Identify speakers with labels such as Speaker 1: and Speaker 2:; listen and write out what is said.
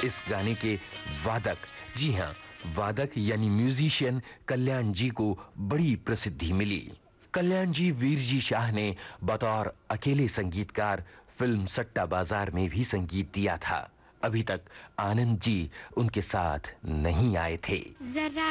Speaker 1: इस गाने के वादक, जी हाँ, वादक यानी म्यूजिशियन कल्याण जी को बड़ी प्रसिद्धि मिली। कल्याण जी वीर जी शाह ने बतौर अकेले संगीतकार फिल्म सट्टा बाजार में भी संगीत दिया था। अभी तक आनंद जी उनके साथ नहीं आए थे।